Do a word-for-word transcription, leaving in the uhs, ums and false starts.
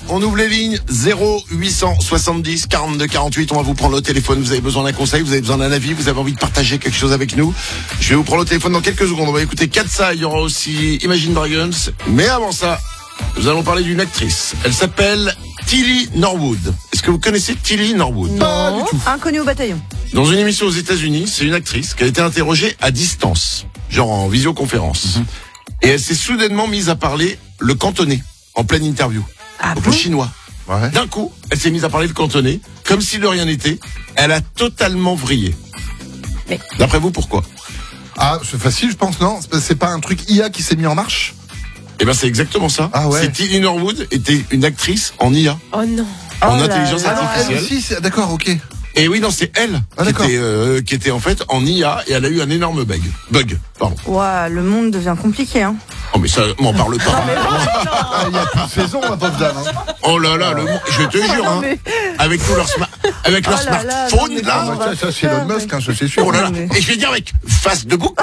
on ouvre les lignes zéro huit cent soixante-dix quarante-deux quarante-huit. On va vous prendre au téléphone. Vous avez besoin d'un conseil, vous avez besoin d'un avis, vous avez envie de partager quelque chose avec nous. Je vais vous prendre au téléphone dans quelques secondes. On va écouter Katsa, il y aura aussi Imagine Dragons. Mais avant ça, nous allons parler d'une actrice. Elle s'appelle Tilly Norwood. Est-ce que vous connaissez Tilly Norwood? Pas du tout. Inconnu au bataillon. Dans une émission aux États-Unis, c'est une actrice qui a été interrogée à distance, genre en visioconférence. Mm-hmm. Et elle s'est soudainement mise à parler le cantonais, en pleine interview. Ah donc bon le chinois. Ouais. D'un coup, elle s'est mise à parler le cantonais, comme si de rien n'était. Elle a totalement vrillé. Mais... D'après vous, pourquoi? Ah, c'est facile, je pense, non? C'est pas un truc I A qui s'est mis en marche? Eh ben, c'est exactement ça. Ah ouais. C'est Tilly Norwood était une actrice en I A. Oh non. En oh intelligence là là. artificielle. Ah, elle aussi, c'est... d'accord, ok. Et oui, non, c'est elle ah, qui, était, euh, qui était en fait en I A et elle a eu un énorme bug. Bug, pardon. Ouah, le monde devient compliqué, hein. Oh, mais ça, m'en parle pas. Non, mais non, non. Ah, il y a plus de saison, ma pauvre dame. Hein. Oh là là, le monde, je te jure, non, hein, mais... avec tout leur, sma... avec leur oh là là, smartphone, non, là. Ah, bah, ça, ça c'est Elon Musk, hein, ça c'est sûr. Oh là là. mais... Et je vais dire avec face de bouc.